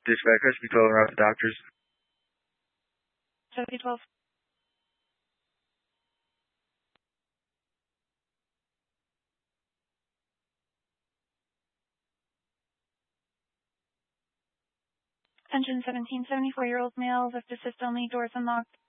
Dispatch Rescue 12 around the doctors. Rescue 12. Attention 17, 74-year-old male, lift assist only, doors unlocked.